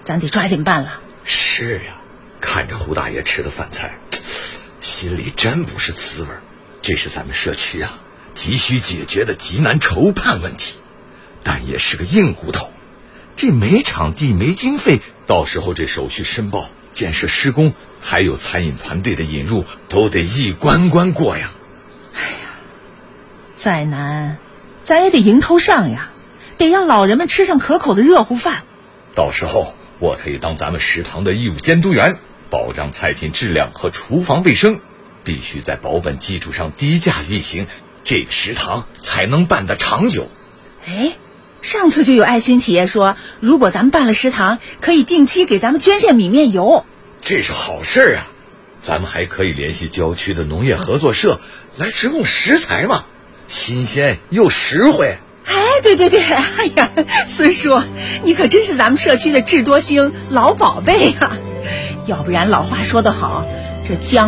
咱得抓紧办了。 是呀，看着胡大爷吃的饭菜，心里真不是滋味。这是咱们社区啊急需解决的急难筹判问题，但也是个硬骨头。这没场地没经费，到时候这手续申报、建设施工还有餐饮团队的引入，都得一关关过呀。 哎呀，再难咱也得迎头上呀，得让老人们吃上可口的热乎饭。 到时候我可以当咱们食堂的义务监督员，保障菜品质量和厨房卫生，必须在保本基础上低价运行，这个食堂才能办得长久。 哎，上次就有爱心企业说，如果咱们办了食堂，可以定期给咱们捐献米面油。 这是好事啊！咱们还可以联系郊区的农业合作社来直供食材嘛，新鲜又实惠。 哎，对，哎呀，孙叔，你可真是咱们社区的智多星老宝贝呀！要不然老话说得好，这江